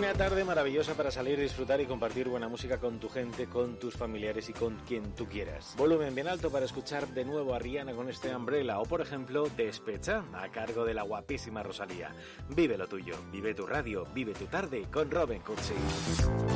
Una tarde maravillosa para salir, disfrutar y compartir buena música con tu gente, con tus familiares y con quien tú quieras. Volumen bien alto para escuchar de nuevo a Rihanna con este Umbrella o, por ejemplo, Despecha, a cargo de la guapísima Rosalía. Vive lo tuyo, vive tu radio, vive tu tarde con Robin Cursi.